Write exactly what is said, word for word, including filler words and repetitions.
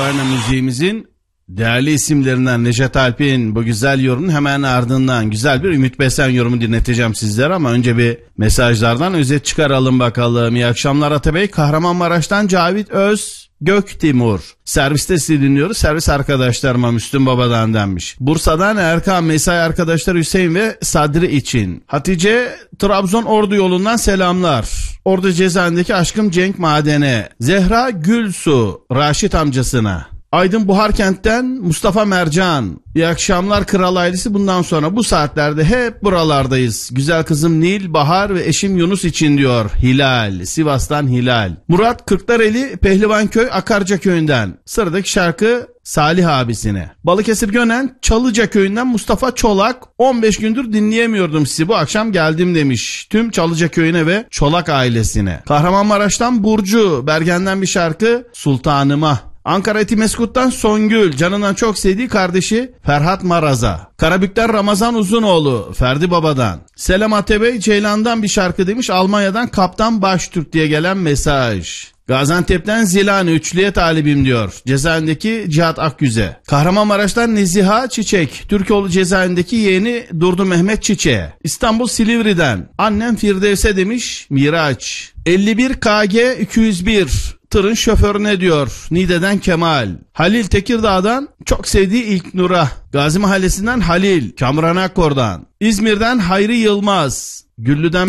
Taverna müziğimizin değerli isimlerinden Neşet Alp'in bu güzel yorumun hemen ardından güzel bir Ümit Besen yorumu dinleteceğim sizlere ama önce bir mesajlardan özet çıkaralım bakalım. İyi akşamlar Atabey. Kahramanmaraş'tan Cavit Öz Göktimur. Serviste sizi dinliyoruz. Servis arkadaşlarıma Müslüm Baba'dan denmiş. Bursa'dan Erkan, mesai arkadaşlar Hüseyin ve Sadri için. Hatice Trabzon Ordu yolundan selamlar. Ordu cezaevindeki aşkım Cenk Maden'e. Zehra Gülsu Raşit amcasına. Aydın Buharkent'ten Mustafa Mercan. İyi akşamlar Kral ailesi, bundan sonra bu saatlerde hep buralardayız. Güzel kızım Nil, Bahar ve eşim Yunus için diyor Hilal. Sivas'tan Hilal. Murat Kırklareli Pehlivanköy Akarca köyünden. Sıradaki şarkı Salih abisine. Balıkesir Gönen Çalıca köyünden Mustafa Çolak. on beş gündür dinleyemiyordum sizi, bu akşam geldim demiş. Tüm Çalıca köyüne ve Çolak ailesine. Kahramanmaraş'tan Burcu Bergen'den bir şarkı Sultanıma. Ankara Etimeskut'tan Songül, canından çok sevdiği kardeşi Ferhat Maraz'a. Karabük'ten Ramazan Uzunoğlu, Ferdi Baba'dan. Selam Atebey, Ceylan'dan bir şarkı demiş. Almanya'dan Kaptan Baştürk diye gelen mesaj. Gaziantep'ten Zilani, üçlüye talibim diyor. Cezaevindeki Cihat Akgüze. Kahramanmaraş'tan Neziha Çiçek, Türkoğlu cezaevindeki yeğeni Durdu Mehmet Çiçek'e. İstanbul Silivri'den annem Firdevs'e demiş Miraç. elli bir K G iki yüz bir tırın şoförüne diyor Niğde'den Kemal. Halil Tekirdağ'dan çok sevdiği İlknur'a. Gazi Mahallesi'nden Halil, Kamuran Akkor'dan. İzmir'den Hayri Yılmaz, Güllü'den